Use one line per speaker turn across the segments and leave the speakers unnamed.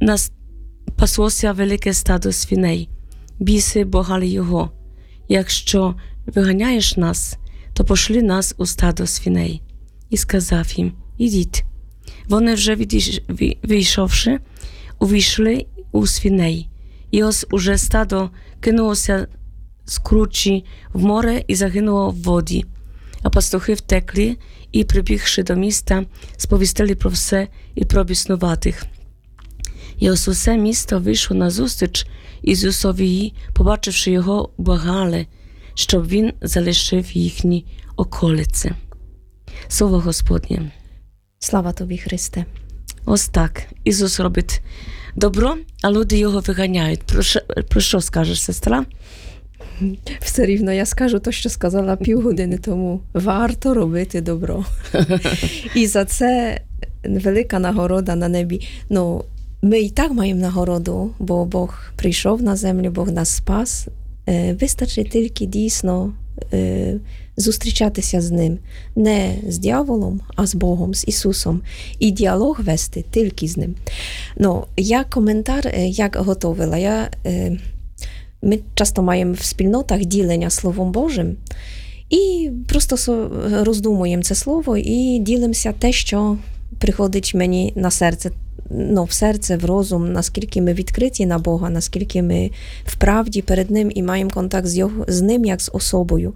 нас паслося велике стадо свиней. Біси богали його. Якщо виганяєш нас, то пошли нас у стадо свиней. І сказав їм, ідіть. Вони вже вийшовши, увійшли у свиней. І ось уже стадо кинулося з кручі в море і загинуло в воді. А пастухи втекли і, прибігши до міста, сповістили про все і про біснуватих. І ось усе місто вийшло назустріч Ісусові, побачивши його, благали, щоб він залишив їхні околиці. Слово Господнє.
Слава тобі, Христе.
Ось так. Ісус робить добро, а люди його виганяють. Про що скажеш, сестра?
Все рівно я скажу то, що сказала півгодини тому. Варто робити добро. І за це велика нагорода на небі. Ну, ми і так маємо нагороду, бо Бог прийшов на землю, Бог нас спас. Вистачить тільки дійсно зустрічатися з Ним. Не з дьяволом, а з Богом, з Ісусом. І діалог вести тільки з Ним. Ну, я коментар, як готовила. Ми часто маємо в спільнотах ділення Словом Божим. І просто роздумуємо це слово і ділимося те, що приходить мені на серце. Ну, в серце, в розум, наскільки ми відкриті на Бога, наскільки ми в правді перед Ним і маємо контакт з Ним, як з особою.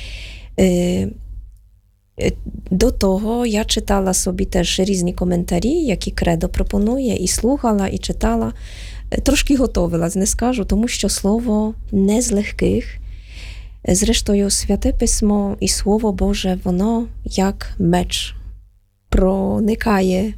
До того я читала собі теж різні коментарі, які Кредо пропонує, і слухала, і читала. Трошки готовилась, не скажу, тому що слово не з легких. Зрештою, Святе Письмо і Слово Боже, воно як меч проникає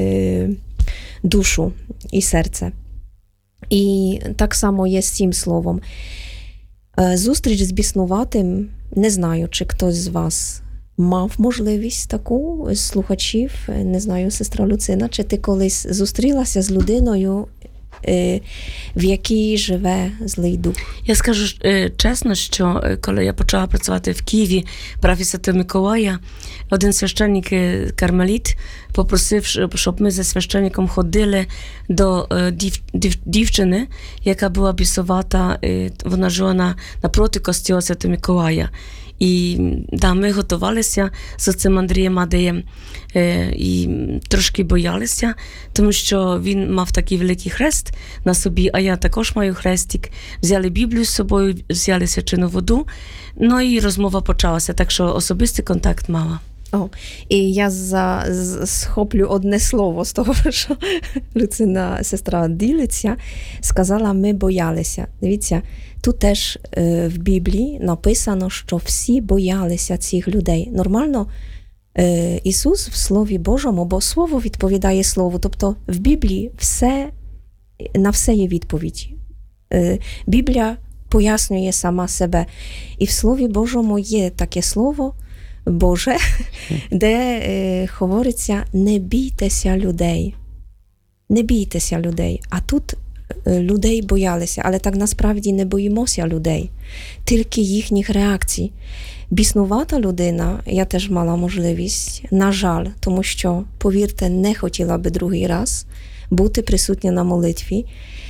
душу і серце. І так само є з цим словом. Зустріч з біснуватим, не знаю, чи хтось з вас мав можливість таку, з слухачів, не знаю, сестра Люцина, чи ти колись зустрілася з людиною, в якій живе злий дух?
Я скажу чесно, що коли я почала працювати в Києві, парафії Святого Миколая, один священник кармеліт попросив, щоб ми зі священником ходили до дівчини, яка була бісовата, вона жила напроти костюла Святого Миколая. І ми готувалися з цим Андрієм Мадеєм і трошки боялися, тому що він мав такий великий хрест на собі, а я також маю хрестик. Взяли Біблію з собою, взяли свячену воду, ну і розмова почалася, так що особистий контакт мала.
І я схоплю одне слово з того, що Люцина сестра ділиться, сказала, ми боялися. Дивіться, тут теж в Біблії написано, що всі боялися цих людей. Нормально, Ісус в Слові Божому, бо Слово відповідає Слову, тобто в Біблії на все є відповідь. Біблія пояснює сама себе. І в Слові Божому є таке слово Боже, де говориться, не бійтеся людей. Не бійтеся людей. А тут людей боялися, але так насправді не боїмося людей. Тільки їхніх реакцій. Біснувата людина, я теж мала можливість, на жаль, тому що, повірте, не хотіла би другий раз бути присутня на молитві.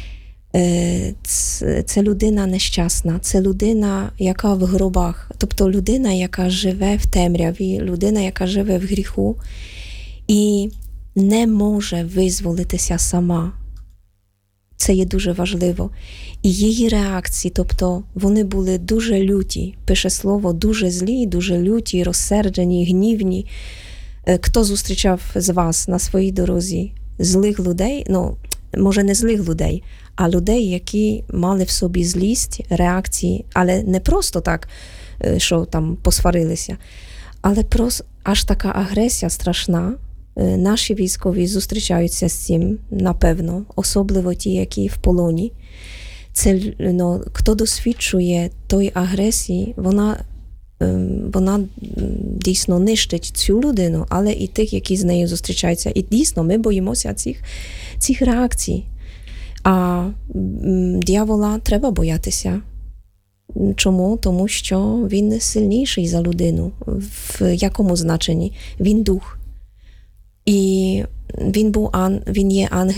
Це людина нещасна, це людина, яка в гробах, тобто людина, яка живе в темряві, людина, яка живе в гріху і не може визволитися сама. Це є дуже важливо. І її реакції, тобто вони були дуже люті, пише слово, дуже злі, дуже люті, розсерджені, гнівні. Хто зустрічав з вас на своїй дорозі злих людей, ну, може не злих людей, а людей, які мали в собі злість, реакції, але не просто так, що там посварилися, але просто аж така агресія страшна. Наші військові зустрічаються з цим, напевно, особливо ті, які в полоні. Це, хто досвідчує той агресії, вона дійсно нищить цю людину, але і тих, які з нею зустрічаються. І дійсно, ми боїмося цих реакцій. А диявола треба боятися. Чому? Тому що він сильніший за людину. В якому значенні? Він дух. І він є ангел.